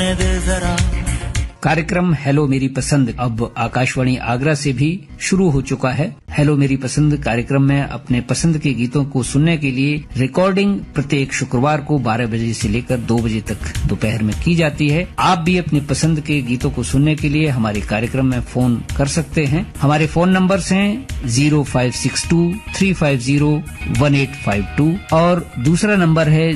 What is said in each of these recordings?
होने दे जरा। कार्यक्रम हेलो मेरी पसंद अब आकाशवाणी आगरा से भी शुरू हो चुका है। हेलो मेरी पसंद कार्यक्रम में अपने पसंद के गीतों को सुनने के लिए रिकॉर्डिंग प्रत्येक शुक्रवार को 12 बजे से लेकर 2 बजे तक दोपहर में की जाती है। आप भी अपने पसंद के गीतों को सुनने के लिए हमारे कार्यक्रम में फोन कर सकते हैं। हमारे फोन नंबर्स हैं 0562-350-1852 और दूसरा नंबर है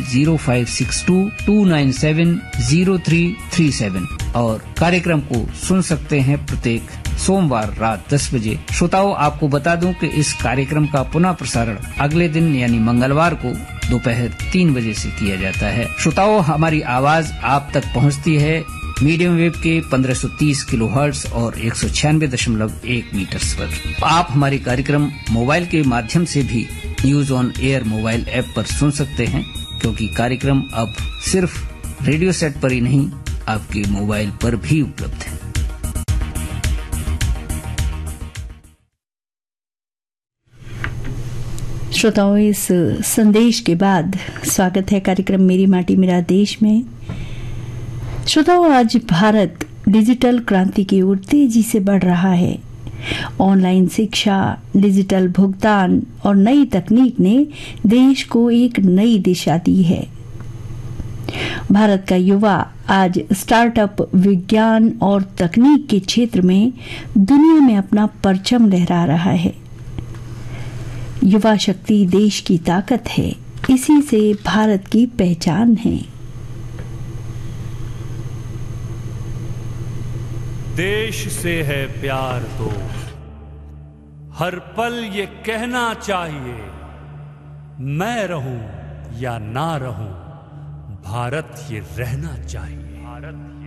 0562-297-0337 और कार्यक्रम को सुन सकते हैं प्रत्येक सोमवार रात 10 बजे। श्रोताओं, आपको बता दूं कि इस कार्यक्रम का पुनः प्रसारण अगले दिन यानी मंगलवार को दोपहर 3 बजे से किया जाता है। श्रोताओं, हमारी आवाज आप तक पहुंचती है मीडियम वेव के 1530 किलोहर्ट्ज और 196.1 मीटर्स पर। आप हमारे कार्यक्रम मोबाइल के माध्यम से भी news on air mobile app पर सुन सकते हैं, क्योंकि कार्यक्रम अब सिर्फ रेडियो सेट पर ही नहीं आपके मोबाइल पर भी उपलब्ध है। श्रोताओं, इस संदेश के बाद स्वागत है कार्यक्रम मेरी माटी मेरा देश में। श्रोताओं, आज भारत डिजिटल क्रांति की ओर तेजी से बढ़ रहा है। ऑनलाइन शिक्षा, डिजिटल भुगतान और नई तकनीक ने देश को एक नई दिशा दी है। भारत का युवा आज स्टार्टअप, विज्ञान और तकनीक के क्षेत्र में दुनिया में अपना परचम लहरा रहा है। युवा शक्ति देश की ताकत है, इसी से भारत की पहचान है। देश से है प्यार तो हर पल ये कहना चाहिए, मैं रहूं या ना रहूं, भारत ये रहना चाहिए। भारत